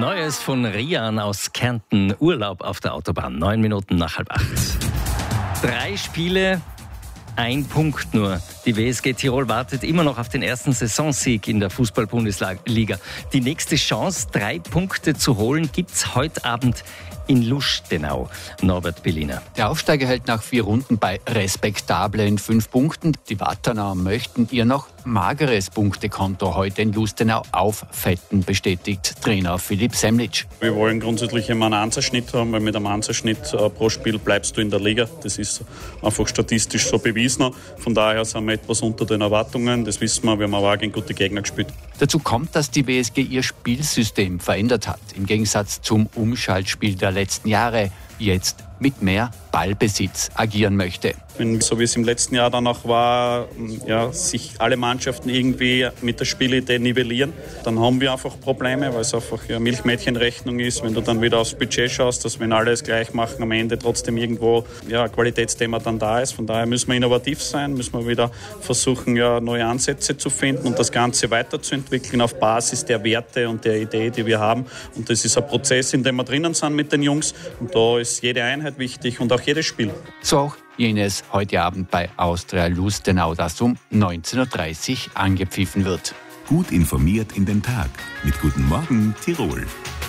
Neues von Rian aus Kärnten. Urlaub auf der Autobahn. 9 Minuten nach 7:30. 3 Spiele, 1 Punkt nur. Die WSG Tirol wartet immer noch auf den ersten Saisonsieg in der Fußball-Bundesliga. Die nächste Chance, 3 Punkte zu holen, gibt's heute Abend in Lustenau. Norbert Belliner. Der Aufsteiger hält nach 4 Runden bei respektablen 5 Punkten. Die Wattenauer möchten ihr noch mageres Punktekonto heute in Lustenau auffetten, bestätigt Trainer Philipp Semlitsch. Wir wollen grundsätzlich immer einen Einserschnitt haben, weil mit einem Einserschnitt pro Spiel bleibst du in der Liga. Das ist einfach statistisch so bewiesen. Von daher sind wir etwas unter den Erwartungen. Das wissen wir, wir haben aber auch gegen gute Gegner gespielt. Dazu kommt, dass die WSG ihr Spielsystem verändert hat. Im Gegensatz zum Umschaltspiel der letzten Jahre jetzt mit mehr Ballbesitz agieren möchte. Wenn, so wie es im letzten Jahr dann auch war, sich alle Mannschaften irgendwie mit der Spielidee nivellieren, dann haben wir einfach Probleme, weil es einfach eine Milchmädchenrechnung ist. Wenn du dann wieder aufs Budget schaust, dass wenn alle es gleich machen, am Ende trotzdem irgendwo ein Qualitätsthema dann da ist. Von daher müssen wir innovativ sein, müssen wir wieder versuchen, neue Ansätze zu finden und das Ganze weiterzuentwickeln auf Basis der Werte und der Idee, die wir haben. Und das ist ein Prozess, in dem wir drinnen sind mit den Jungs. Und da ist jede Einheit wichtig und auch jedes Spiel. So auch jenes heute Abend bei Austria Lustenau, das um 19:30 Uhr angepfiffen wird. Gut informiert in den Tag mit Guten Morgen Tirol.